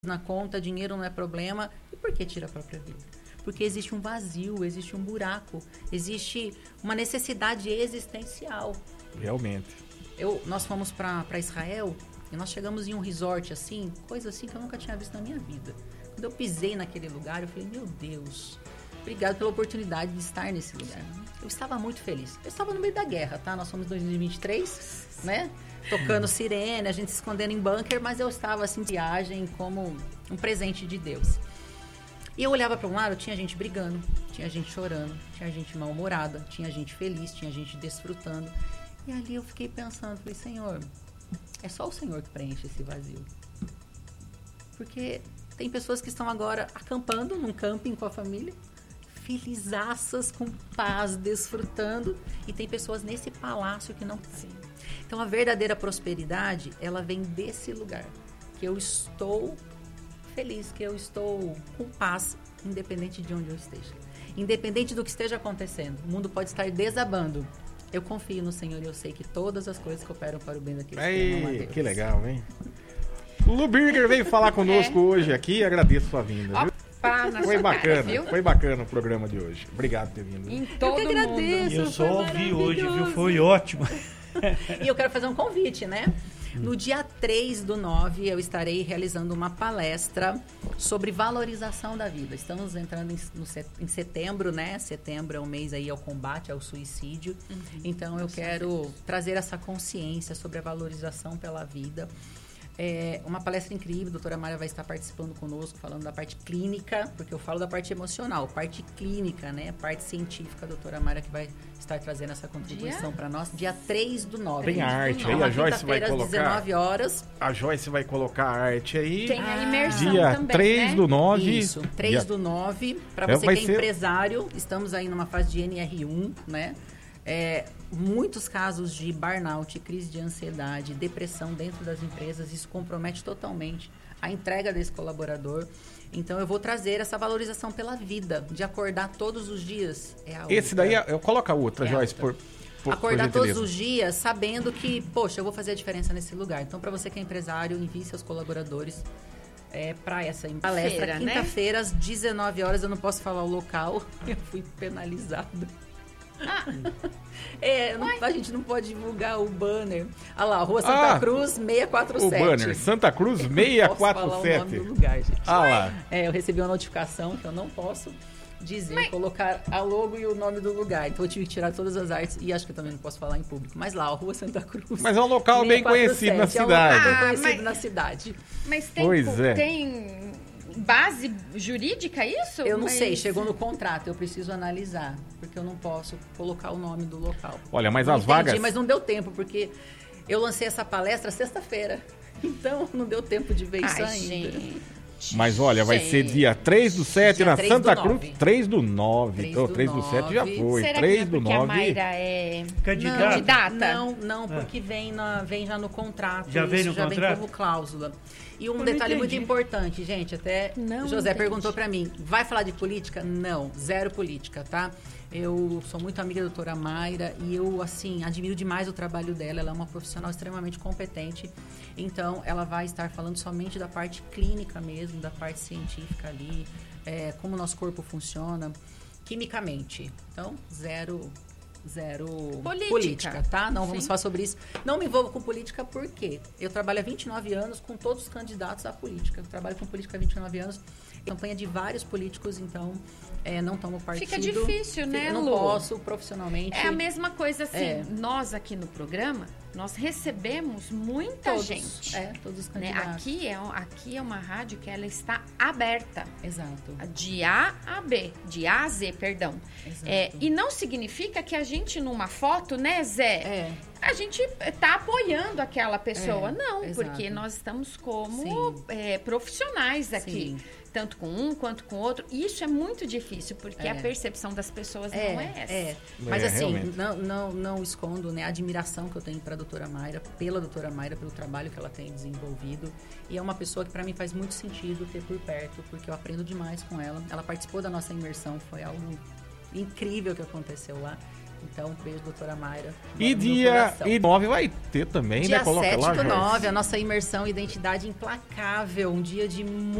na conta, dinheiro não é problema. E por que tira a própria vida? Porque existe um vazio, existe um buraco, existe uma necessidade existencial. Realmente. Nós fomos para Israel e nós chegamos em um resort assim, coisa assim que eu nunca tinha visto na minha vida. Quando eu pisei naquele lugar, eu falei, meu Deus, obrigado pela oportunidade de estar nesse lugar. Eu estava muito feliz. Eu estava no meio da guerra, tá? Nós somos em 2023, né? Tocando sirene, a gente se escondendo em bunker, mas eu estava assim, viagem como um presente de Deus. E eu olhava para um lado, tinha gente brigando, tinha gente chorando, tinha gente mal-humorada, tinha gente feliz, tinha gente desfrutando. E ali eu fiquei pensando, falei, Senhor, é só o Senhor que preenche esse vazio. Porque tem pessoas que estão agora acampando num camping com a família, felizaças, com paz, desfrutando. E tem pessoas nesse palácio que não têm. Então, a verdadeira prosperidade, ela vem desse lugar. Que eu estou feliz, que eu estou com paz, independente de onde eu esteja. Independente do que esteja acontecendo. O mundo pode estar desabando. Eu confio no Senhor e eu sei que todas as coisas cooperam para o bem daqueles que amam a Deus. Que legal, hein? Lu Birger veio falar conosco hoje aqui. Agradeço sua vinda, viu? Foi bacana, viu? Foi bacana o programa de hoje. Obrigado por ter vindo. Em todo eu que agradeço. Mundo. Eu só ouvi hoje, viu? Foi ótimo. E eu quero fazer um convite, né? No dia 3/9, eu estarei realizando uma palestra sobre valorização da vida. Estamos entrando em setembro, né? Setembro é um mês aí ao combate ao suicídio. Então, eu quero trazer essa consciência sobre a valorização pela vida. É uma palestra incrível, a doutora Mayra vai estar participando conosco, falando da parte clínica, porque eu falo da parte emocional, parte clínica, né? Parte científica, a doutora Mayra que vai estar trazendo essa contribuição para nós, dia 3/9. Tem a arte aí, a Joyce vai colocar. Às 19 horas. A Joyce vai colocar a arte aí. Tem a imersão dia também, 3/9. Isso, 3/9. Para você que é empresário, estamos aí numa fase de NR1, né? Muitos casos de burnout, crise de ansiedade, depressão dentro das empresas, isso compromete totalmente a entrega desse colaborador. Então, eu vou trazer essa valorização pela vida, de acordar todos os dias. Esse daí, eu coloco a outra, Joyce, por acordar todos os dias sabendo que, poxa, eu vou fazer a diferença nesse lugar. Então, para você que é empresário, envie seus colaboradores para essa palestra. Quinta-feira, às 19 horas, eu não posso falar o local, eu fui penalizada. A gente não pode divulgar o banner. Olha lá, Rua Santa Cruz 647. O banner, Santa Cruz 647. Não posso falar o nome do lugar, gente. Lá. Eu recebi uma notificação que eu não posso colocar a logo e o nome do lugar. Então eu tive que tirar todas as artes e acho que eu também não posso falar em público. Mas lá, a Rua Santa Cruz. Mas é um local bem conhecido na cidade. É um local bem conhecido na cidade. Mas tem base jurídica isso? Eu não sei, chegou no contrato, eu preciso analisar, porque eu não posso colocar o nome do local. Olha, mas as vagas... Mas não deu tempo, porque eu lancei essa palestra sexta-feira, então não deu tempo de ver isso ainda. Gente. Mas olha, vai ser dia 3/7 na Santa Cruz. 3/9. Então, 3/7 já foi. Será 3/9. Porque a Mayra é candidata? Não, porque vem já no contrato. Já vem no contrato? Vem como cláusula. E um detalhe muito importante, gente, até José perguntou pra mim, vai falar de política? Não, zero política, tá? Eu sou muito amiga da doutora Mayra e eu, assim, admiro demais o trabalho dela. Ela é uma profissional extremamente competente. Então, ela vai estar falando somente da parte clínica mesmo, da parte científica ali, como o nosso corpo funciona quimicamente. Então, zero política, tá? Não vamos falar sobre isso. Não me envolvo com política porque eu trabalho há 29 anos com todos os candidatos à política. Eu trabalho com política há 29 anos. Campanha de vários políticos, então não tomo partido. Fica difícil, né, Eu não Lu? posso profissionalmente. É a mesma coisa assim, nós aqui no programa, nós recebemos muita gente. Todos os candidatos. Aqui é uma rádio que ela está aberta. Exato. De A a B, de A a Z, perdão. Exato. E não significa que a gente numa foto, né, Zé? A gente está apoiando aquela pessoa. Não, exato. porque nós estamos como profissionais aqui. Sim. Tanto com um quanto com o outro. E isso é muito difícil, porque a percepção das pessoas não é essa. Mas assim, realmente. não escondo, né, a admiração que eu tenho para a doutora Mayra, pela doutora Mayra, pelo trabalho que ela tem desenvolvido. E é uma pessoa que para mim faz muito sentido ter por perto, porque eu aprendo demais com ela. Ela participou da nossa imersão, foi algo incrível que aconteceu lá. Então, beijo, doutora Mayra. E dia 9 vai ter também, dia né? Coloca 7 lá, do 9, a nossa imersão Identidade Implacável. Um dia de